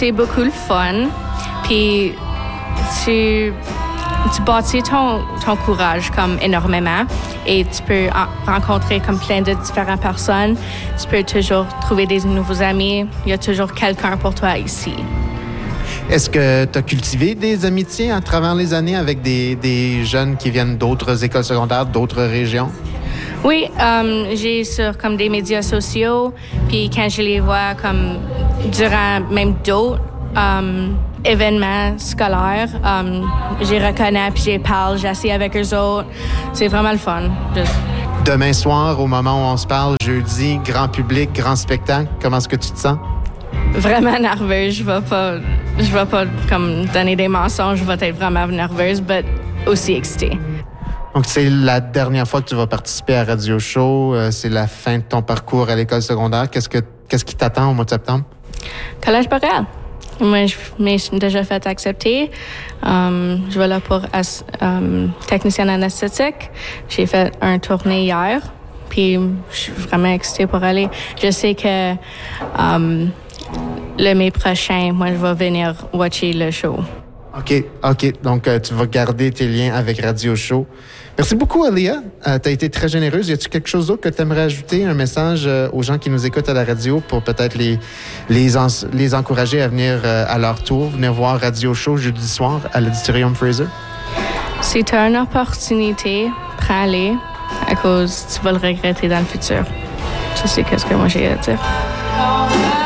c'est beaucoup le fun. Puis tu bâtis ton courage comme énormément et tu peux rencontrer comme plein de différentes personnes. Tu peux toujours trouver des nouveaux amis. Il y a toujours quelqu'un pour toi ici. Est-ce que tu as cultivé des amitiés à travers les années avec des jeunes qui viennent d'autres écoles secondaires, d'autres régions? Oui, j'ai sur comme des médias sociaux, puis quand je les vois comme durant même d'autres événements scolaires, je les reconnais, puis je les parle, j'assieds avec eux autres. C'est vraiment le fun. Demain soir, au moment où on se parle, jeudi, grand public, grand spectacle, comment est-ce que tu te sens? Vraiment nerveuse. Je vais pas comme donner des mensonges. Je vais être vraiment nerveuse, mais aussi excitée. Donc, c'est la dernière fois que tu vas participer à Radio Show. C'est la fin de ton parcours à l'école secondaire. Qu'est-ce qui t'attend au mois de septembre? Collège Boréal. Moi, je m'ai déjà fait accepter. Je vais là pour technicienne anesthétique. J'ai fait un tournée hier. Puis, je suis vraiment excitée pour aller. Je sais que le mai prochain, moi, je vais venir watcher le show. OK. Donc, tu vas garder tes liens avec Radio Show. Merci beaucoup, Alia. Tu as été très généreuse. Y a-t-il quelque chose d'autre que tu aimerais ajouter, un message aux gens qui nous écoutent à la radio pour peut-être les encourager à venir à leur tour, venir voir Radio Show jeudi soir à l'Auditorium Fraser? Si tu as une opportunité, prends-les, à cause tu vas le regretter dans le futur. Je sais qu'est-ce que moi j'ai à dire.